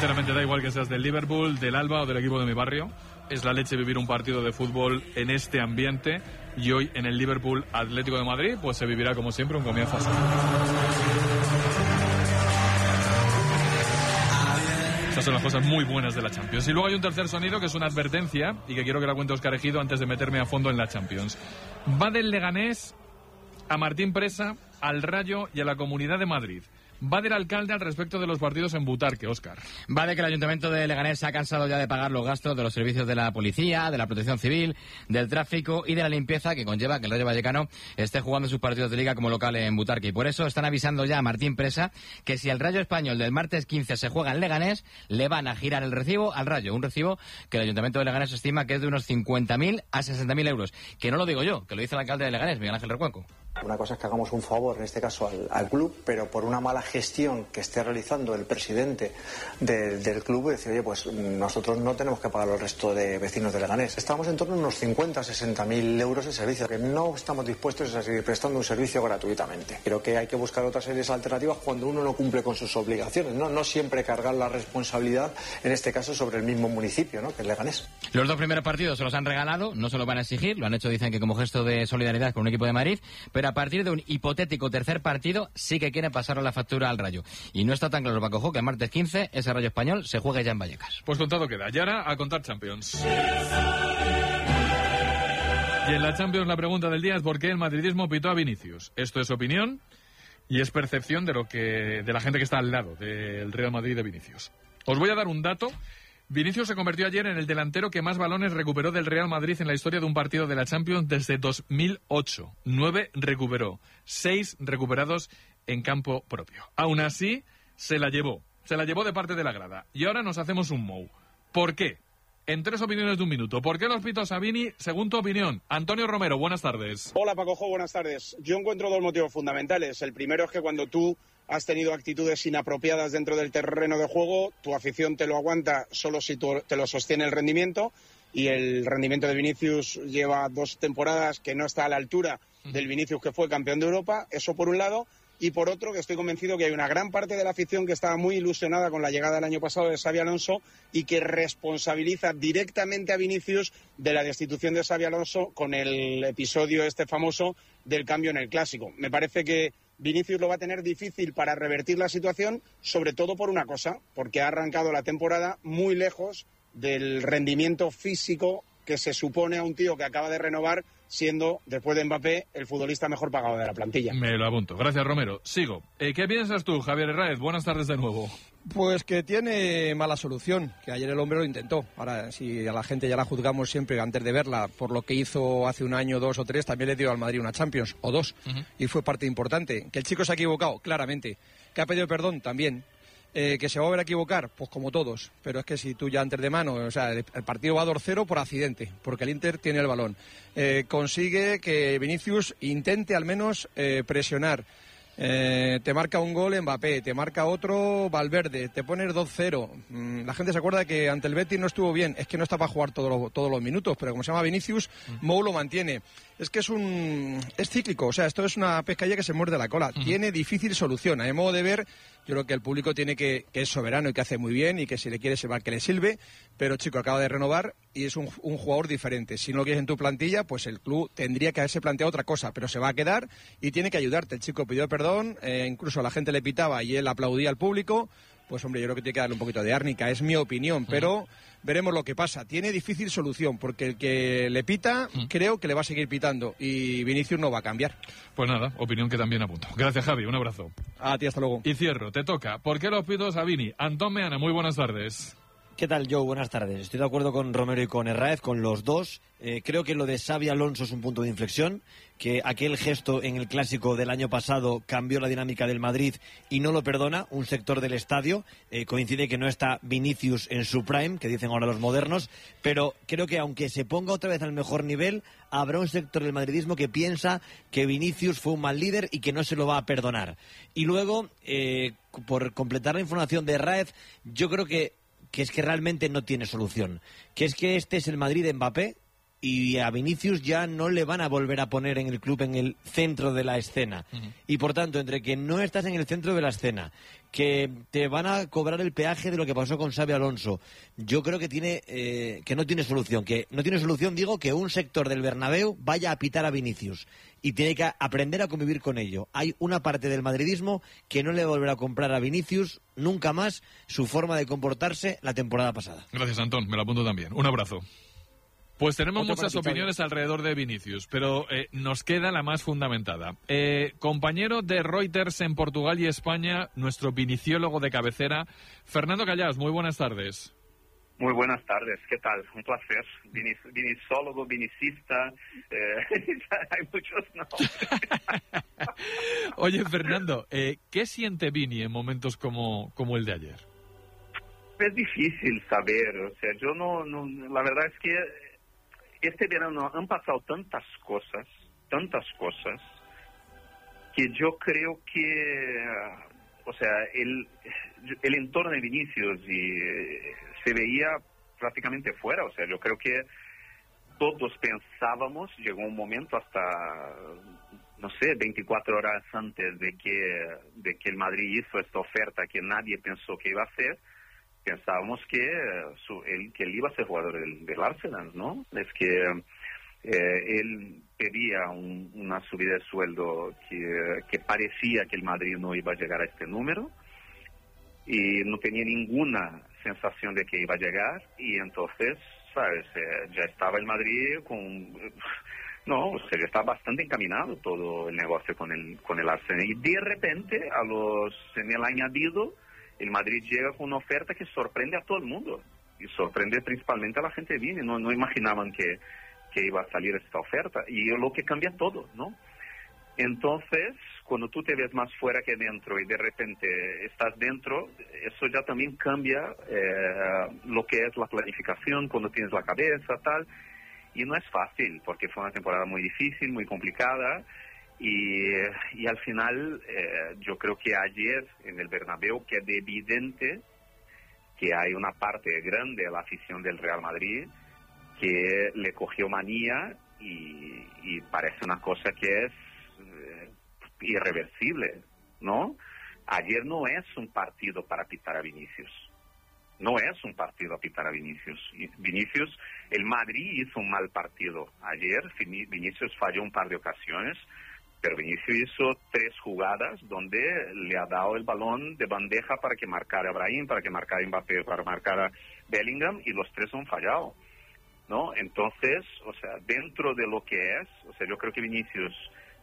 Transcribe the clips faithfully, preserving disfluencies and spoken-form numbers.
sinceramente da igual que seas del Liverpool, del Alba o del equipo de mi barrio. Es la leche vivir un partido de fútbol en este ambiente, y hoy en el Liverpool Atlético de Madrid pues se vivirá como siempre un comienzo así. Esas son las cosas muy buenas de la Champions. Y luego hay un tercer sonido que es una advertencia y que quiero que la cuente Óscar Ejido antes de meterme a fondo en la Champions. Va del Leganés a Martín Presa, al Rayo y a la Comunidad de Madrid. Va del alcalde al respecto de los partidos en Butarque, Óscar. Va de que el Ayuntamiento de Leganés se ha cansado ya de pagar los gastos de los servicios de la policía, de la protección civil, del tráfico y de la limpieza que conlleva que el Rayo Vallecano esté jugando sus partidos de liga como local en Butarque. Y por eso están avisando ya a Martín Presa que si el Rayo Español del martes quince se juega en Leganés, le van a girar el recibo al Rayo. Un recibo que el Ayuntamiento de Leganés estima que es de unos cincuenta mil a sesenta mil euros. Que no lo digo yo, que lo dice el alcalde de Leganés, Miguel Ángel Recuenco. Una cosa es que hagamos un favor, en este caso al, al club, pero por una mala gestión que esté realizando el presidente de, del club, decir, oye, pues nosotros no tenemos que pagar al resto de vecinos de Leganés. Estamos en torno a unos cincuenta a sesenta mil euros de servicio, que no estamos dispuestos a seguir prestando un servicio gratuitamente. Creo que hay que buscar otras series alternativas cuando uno no cumple con sus obligaciones, no, no siempre cargar la responsabilidad, en este caso, sobre el mismo municipio, ¿no?, que es Leganés. Los dos primeros partidos se los han regalado, no se los van a exigir, lo han hecho, dicen que como gesto de solidaridad con un equipo de Madrid, pero a partir de un hipotético tercer partido sí que quieren pasar la factura al Rayo. Y no está tan claro, Paco, que el martes quince ese Rayo Español se juegue ya en Vallecas. Pues con todo queda. Y ahora a contar Champions. Y en la Champions la pregunta del día es ¿por qué el madridismo pitó a Vinicius? Esto es opinión y es percepción de lo que de la gente que está al lado del Real Madrid de Vinicius. Os voy a dar un dato. Vinicius se convirtió ayer en el delantero que más balones recuperó del Real Madrid en la historia de un partido de la Champions desde dos mil ocho. Nueve recuperó, seis recuperados en campo propio. Aún así, se la llevó. Se la llevó de parte de la grada. Y ahora nos hacemos un mou. ¿Por qué? En tres opiniones de un minuto. ¿Por qué los pitos a Vini? Según tu opinión. Antonio Romero, buenas tardes. Hola, Pacojo, buenas tardes. Yo encuentro dos motivos fundamentales. El primero es que cuando tú has tenido actitudes inapropiadas dentro del terreno de juego, tu afición te lo aguanta solo si tú te lo sostiene el rendimiento, y el rendimiento de Vinicius lleva dos temporadas que no está a la altura del Vinicius que fue campeón de Europa. Eso por un lado. Y por otro, que estoy convencido que hay una gran parte de la afición que estaba muy ilusionada con la llegada del año pasado de Xabi Alonso y que responsabiliza directamente a Vinicius de la destitución de Xabi Alonso con el episodio este famoso del cambio en el Clásico. Me parece que Vinicius lo va a tener difícil para revertir la situación, sobre todo por una cosa, porque ha arrancado la temporada muy lejos del rendimiento físico que se supone a un tío que acaba de renovar, siendo, después de Mbappé, el futbolista mejor pagado de la plantilla. Me lo apunto. Gracias, Romero. Sigo. Eh, ¿Qué piensas tú, Javier Herráez? Buenas tardes de nuevo. Pues que tiene mala solución, que ayer el hombre lo intentó. Ahora, si a la gente ya la juzgamos siempre antes de verla por lo que hizo hace un año, dos o tres, también le dio al Madrid una Champions, o dos, uh-huh. Y fue parte importante. Que el chico se ha equivocado, claramente. Que ha pedido perdón, también. Eh, que se va a volver a equivocar, pues como todos, pero es que si tú ya antes de mano, o sea, el, el partido va dos cero por accidente, porque el Inter tiene el balón, eh, consigue que Vinicius intente al menos eh, presionar, eh, te marca un gol Mbappé, te marca otro Valverde, te pones dos cero, mm, la gente se acuerda que ante el Betis no estuvo bien, es que no está para jugar todos los, todos los minutos, pero como se llama Vinicius, mm. Mou lo mantiene. Es que es un es cíclico, o sea, esto es una pescadilla que se muerde la cola, mm. Tiene difícil solución, a mi modo de ver. Yo creo que el público tiene que, que es soberano y que hace muy bien y que si le quiere salvar que le sirve, pero chico, acaba de renovar y es un, un jugador diferente. Si no lo quieres en tu plantilla, pues el club tendría que haberse planteado otra cosa, pero se va a quedar y tiene que ayudarte. El chico pidió perdón, eh, incluso la gente le pitaba y él aplaudía al público. Pues hombre, yo creo que tiene que darle un poquito de árnica, es mi opinión, pero veremos lo que pasa. Tiene difícil solución, porque el que le pita, creo que le va a seguir pitando, y Vinicius no va a cambiar. Pues nada, opinión que también apunto. Gracias, Javi, un abrazo. A ti, hasta luego. Y cierro, te toca. ¿Por qué los pitos a Vini? Antón Meana, muy buenas tardes. ¿Qué tal, Joe? Buenas tardes. Estoy de acuerdo con Romero y con Herráez, con los dos. Eh, creo que lo de Xabi Alonso es un punto de inflexión, que aquel gesto en el Clásico del año pasado cambió la dinámica del Madrid y no lo perdona un sector del estadio. Eh, coincide que no está Vinicius en su prime, que dicen ahora los modernos, pero creo que aunque se ponga otra vez al mejor nivel, habrá un sector del madridismo que piensa que Vinicius fue un mal líder y que no se lo va a perdonar. Y luego, eh, por completar la información de Herráez, yo creo que que es que realmente no tiene solución, que es que este es el Madrid de Mbappé y a Vinicius ya no le van a volver a poner en el club en el centro de la escena. Uh-huh. Y por tanto, entre que no estás en el centro de la escena, que te van a cobrar el peaje de lo que pasó con Xabi Alonso, yo creo que tiene eh, que no tiene solución. Que no tiene solución, digo, que un sector del Bernabéu vaya a pitar a Vinicius. Y tiene que aprender a convivir con ello. Hay una parte del madridismo que no le va a volver a comprar a Vinicius nunca más su forma de comportarse la temporada pasada. Gracias, Antón. Me lo apunto también. Un abrazo. Pues tenemos Otro muchas opiniones alrededor de Vinicius, pero eh, nos queda la más fundamentada. Eh, compañero de Reuters en Portugal y España, nuestro viniciólogo de cabecera, Fernando Callaos. Muy buenas tardes. Muy buenas tardes, ¿qué tal? Un placer. Vinic vinicólogo, vinicista, eh, hay muchos nombres. Oye, Fernando, eh, ¿qué siente Vini en momentos como, como el de ayer? Es difícil saber, o sea, yo no, no, la verdad es que este verano han pasado tantas cosas, tantas cosas, que yo creo que, o sea, el, el entorno de Vinicius y, eh, se veía prácticamente fuera, o sea, yo creo que todos pensábamos, llegó un momento hasta, no sé, veinticuatro horas antes de que, de que el Madrid hizo esta oferta que nadie pensó que iba a hacer, pensábamos que, su, él, que él iba a ser jugador del, del Arsenal, ¿no? Es que eh, él pedía un, una subida de sueldo que, que parecía que el Madrid no iba a llegar a este número y no tenía ninguna sensación de que iba a llegar y entonces, ¿sabes? Eh, ya estaba el Madrid con... No, o sea, ya está bastante encaminado todo el negocio con el, con el Arsenal y de repente, a los, en el añadido, el Madrid llega con una oferta que sorprende a todo el mundo y sorprende principalmente a la gente de Vini. No, no imaginaban que, que iba a salir esta oferta y es lo que cambia todo, ¿no? Entonces, cuando tú te ves más fuera que dentro y de repente estás dentro, eso ya también cambia eh, lo que es la planificación, cuando tienes la cabeza, tal. Y no es fácil, porque fue una temporada muy difícil, muy complicada. Y, y al final, eh, yo creo que ayer en el Bernabéu quedó evidente que hay una parte grande de la afición del Real Madrid que le cogió manía y, y parece una cosa que es eh, irreversible, ¿no? Ayer no es un partido para pitar a Vinicius. No es un partido a pitar a Vinicius. Vinicius, el Madrid hizo un mal partido ayer. Vinicius falló un par de ocasiones, pero Vinicius hizo tres jugadas donde le ha dado el balón de bandeja para que marcara a Brahim, para que marcara a Mbappé, para marcar a Bellingham, y los tres han fallado, ¿no? Entonces, o sea, dentro de lo que es, o sea, yo creo que Vinicius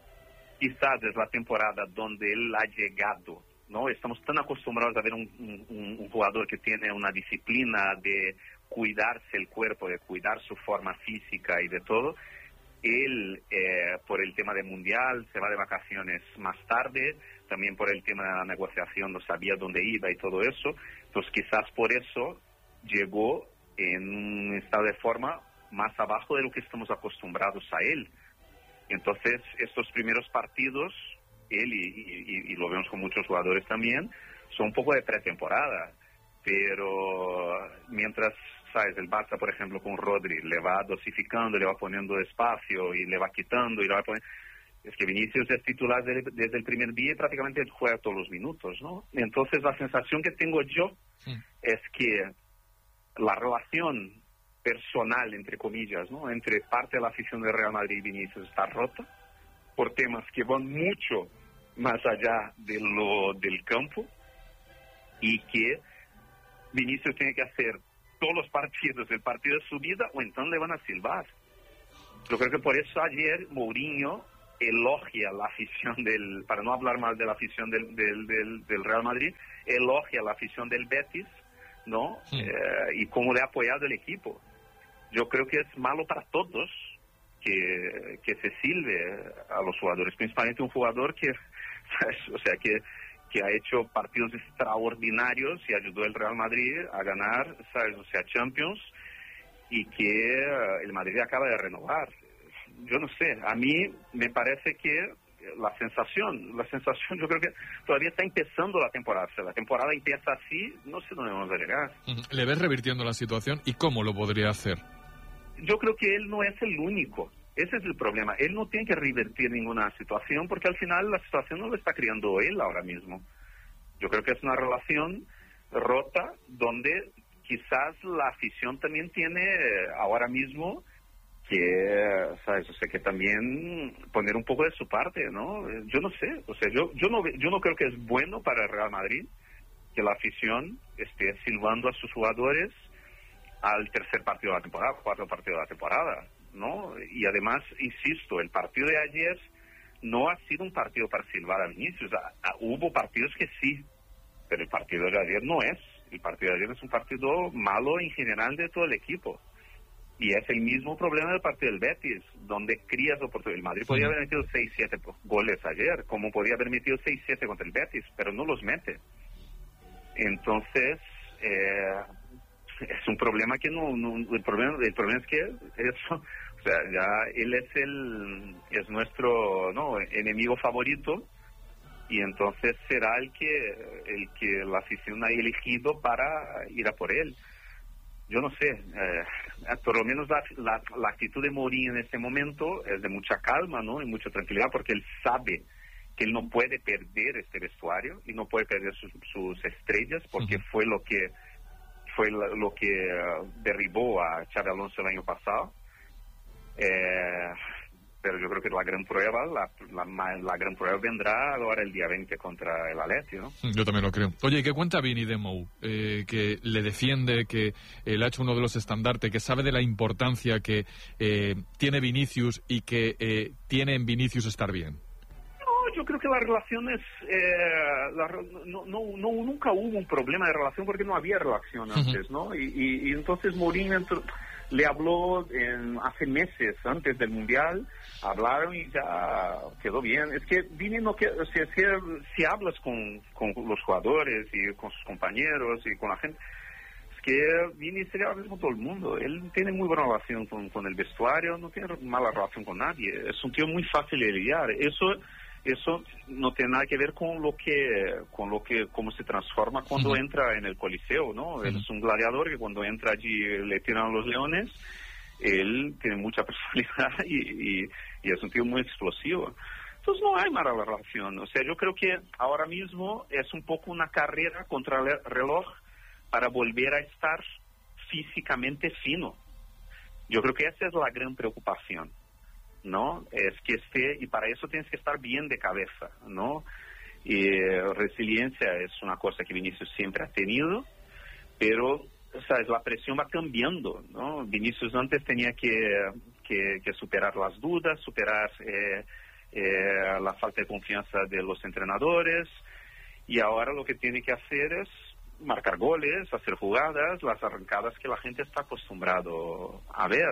quizás es la temporada donde él ha llegado, ¿no? Estamos tan acostumbrados a ver un, un, un jugador que tiene una disciplina de cuidarse el cuerpo, de cuidar su forma física y de todo. Él, eh, por el tema del Mundial, se va de vacaciones más tarde, también por el tema de la negociación, no sabía dónde iba y todo eso. Entonces, quizás por eso llegó en un estado de forma más abajo de lo que estamos acostumbrados a él. Entonces, estos primeros partidos, él y, y, y lo vemos con muchos jugadores también, son un poco de pretemporada, pero mientras, ¿sabes? El Barça, por ejemplo, con Rodri, le va dosificando, le va poniendo espacio y le va quitando y le va poniendo... Es que Vinicius es titular de, desde el primer día y prácticamente juega todos los minutos, ¿no? Entonces, la sensación que tengo yo sí. es que la relación personal, entre comillas, ¿no? Entre parte de la afición del Real Madrid y Vinicius está rota por temas que van mucho más allá de lo del campo y que Vinicius tiene que hacer todos los partidos, el partido de su vida, o entonces le van a silbar. Yo creo que por eso ayer Mourinho elogia la afición del, para no hablar mal de la afición del, del, del, del Real Madrid, elogia la afición del Betis, ¿no? Sí. Eh, y cómo le ha apoyado el equipo. Yo creo que es malo para todos que, que se silbe a los jugadores, principalmente un jugador que, ¿sabes? O sea, que que ha hecho partidos extraordinarios y ayudó al Real Madrid a ganar, ¿sabes? O sea, Champions, y que uh, el Madrid acaba de renovar. Yo no sé, a mí me parece que la sensación, la sensación, yo creo que todavía está empezando la temporada. O sea, la temporada empieza así, no sé dónde vamos a llegar. ¿Le ves revirtiendo la situación y cómo lo podría hacer? yo creo que él no es el único. Ese es el problema. Él no tiene que revertir ninguna situación porque al final la situación no lo está creando él ahora mismo. Yo creo que es una relación rota donde quizás la afición también tiene ahora mismo que, ¿sabes? O sea, que también poner un poco de su parte, ¿no? Yo no sé, o sea, yo yo no yo no creo que es bueno para el Real Madrid que la afición esté silbando a sus jugadores al tercer partido de la temporada, cuarto partido de la temporada, ¿no? Y además, insisto, el partido de ayer no ha sido un partido para silbar a Vinicius. A, a, hubo partidos que sí, pero el partido de ayer no es. El partido de ayer es un partido malo en general de todo el equipo. Y es el mismo problema del partido del Betis, donde crías oportunidades. El Madrid podía haber metido seis siete goles ayer, como podía haber metido seis siete contra el Betis, pero no los mete. Entonces, eh, es un problema que no, no el problema el problema es que eso, o sea, ya él es el es nuestro no enemigo favorito y entonces será el que el que la afición ha elegido para ir a por él. Yo no sé, eh, por lo menos la, la, la actitud de Mourinho en este momento es de mucha calma, ¿no? Y mucha tranquilidad, porque él sabe que él no puede perder este vestuario y no puede perder sus, sus estrellas, porque uh-huh. fue lo que fue lo, lo que uh, derribó a Xabi Alonso el año pasado. Eh, pero yo creo que la gran prueba, la, la, la gran prueba vendrá ahora el día veinte contra el Atleti, ¿no? Yo también lo creo. Oye, ¿y qué cuenta Vini de Mou? Eh, que le defiende, que eh, le ha hecho uno de los estandartes, que sabe de la importancia que eh, tiene Vinicius y que eh, tiene en Vinicius estar bien. No, yo creo que la relación es... Eh, la, no, no, no, nunca hubo un problema de relación porque no había relación antes, uh-huh. ¿no? Y, y, y entonces Mourinho entró... Le habló en, hace meses, antes del Mundial, hablaron y ya quedó bien. Es que Vini no que, o sea, si, si hablas con, con los jugadores y con sus compañeros y con la gente, es que Vini se habla con todo el mundo. Él tiene muy buena relación con, con el vestuario, no tiene mala relación con nadie. Es un tío muy fácil de lidiar. Eso... Eso no tiene nada que ver con lo que, con lo que, cómo se transforma cuando uh-huh. entra en el Coliseo, ¿no? Uh-huh. Él es un gladiador que cuando entra allí le tiran los leones. Él tiene mucha personalidad y, y, y es un tío muy explosivo. Entonces no hay mala relación. O sea, yo creo que ahora mismo es un poco una carrera contra el reloj para volver a estar físicamente fino. Yo creo que esa es la gran preocupación, ¿no? Es que esté, y para eso tienes que estar bien de cabeza, ¿no? Y eh, resiliencia es una cosa que Vinicius siempre ha tenido, pero, ¿sabes? La presión va cambiando, ¿no? Vinicius antes tenía que, que, que superar las dudas, superar eh, eh, la falta de confianza de los entrenadores, y ahora lo que tiene que hacer es marcar goles, hacer jugadas, las arrancadas que la gente está acostumbrado a ver.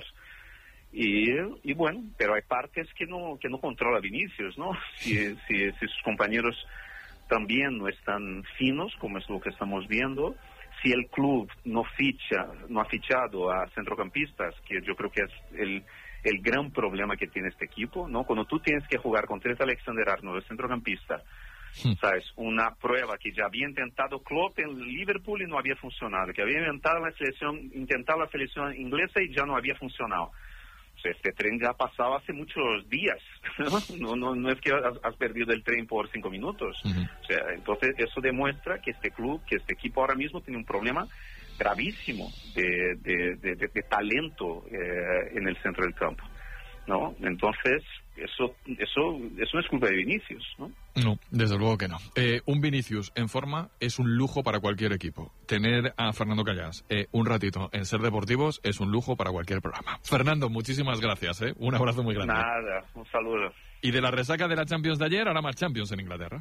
Y, y bueno, pero hay partes que no que no controla Vinicius, ¿no? Si, si, si sus compañeros también no están finos, como es lo que estamos viendo, si el club no ficha, no ha fichado a centrocampistas, que yo creo que es el, el gran problema que tiene este equipo, ¿no? Cuando tú tienes que jugar con Trent Alexander-Arnold, el centrocampista, ¿sabes? Una prueba que ya había intentado Klopp en Liverpool y no había funcionado, que había intentado la selección, intentado la selección inglesa y ya no había funcionado. O sea, este tren ya ha pasado hace muchos días, ¿no? No, no, no es que has, has perdido el tren por cinco minutos. Uh-huh. O sea, entonces eso demuestra que este club, que este equipo ahora mismo tiene un problema gravísimo de, de, de, de, de talento eh, en el centro del campo, ¿no? Entonces, eso, eso, eso no es culpa de Vinicius, ¿no? No, desde luego que no. Eh, un Vinicius en forma es un lujo para cualquier equipo. Tener a Fernando Callás eh, un ratito en Ser Deportivos es un lujo para cualquier programa. Fernando, muchísimas gracias, ¿eh? Un abrazo muy grande. Nada, un saludo. Y de la resaca de la Champions de ayer, ahora más Champions en Inglaterra.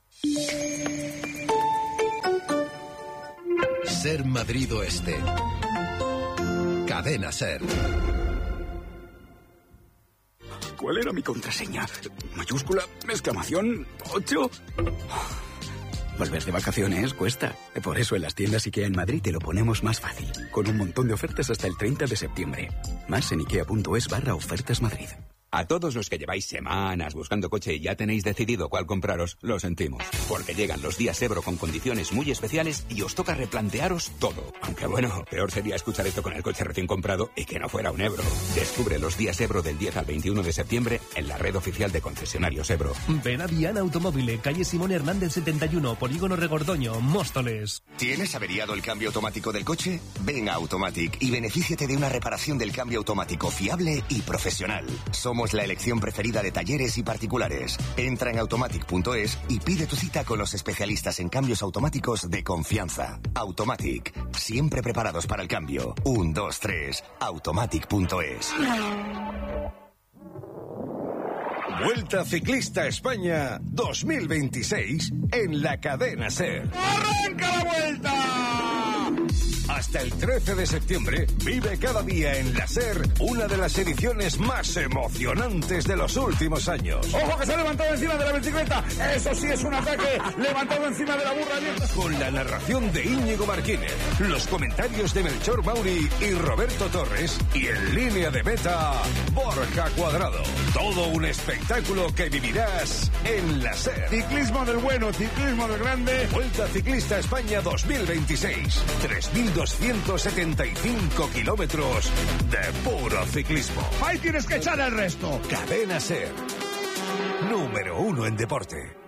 Ser Madrid Oeste. Cadena Ser. ¿Cuál era mi contraseña? Mayúscula, exclamación, ocho. Volver de vacaciones cuesta. Por eso en las tiendas IKEA en Madrid te lo ponemos más fácil. Con un montón de ofertas hasta el treinta de septiembre. Más en ikea punto es barra ofertas Madrid. A todos los que lleváis semanas buscando coche y ya tenéis decidido cuál compraros, lo sentimos. Porque llegan los días Ebro con condiciones muy especiales y os toca replantearos todo. Aunque bueno, peor sería escuchar esto con el coche recién comprado y que no fuera un Ebro. Descubre los días Ebro del diez al veintiuno de septiembre en la red oficial de concesionarios Ebro. Ven a Diana Automóvil, calle Simón Hernández setenta y uno, Polígono Regordoño, Móstoles. ¿Tienes averiado el cambio automático del coche? Ven a Automatic y benefíciate de una reparación del cambio automático fiable y profesional. Somos la elección preferida de talleres y particulares. Entra en automatic punto es y pide tu cita con los especialistas en cambios automáticos de confianza. Automatic, siempre preparados para el cambio. uno, dos, tres, automatic punto es. Vuelta Ciclista España dos mil veintiséis en la cadena SER. ¡Arranca la vuelta! Hasta el trece de septiembre, vive cada día en la SER una de las ediciones más emocionantes de los últimos años. ¡Ojo que se ha levantado encima de la bicicleta! ¡Eso sí es un ataque! ¡Levantado encima de la burra abierta! Con la narración de Íñigo Martínez, los comentarios de Melchor Mauri y Roberto Torres y en línea de meta, Borja Cuadrado. Todo un espectáculo que vivirás en la SER. Ciclismo del bueno, ciclismo del grande. Vuelta Ciclista España dos mil veintiséis. tres mil doscientos setenta y cinco kilómetros de puro ciclismo. Ahí tienes que echar el resto. Cadena SER. Número uno en deporte.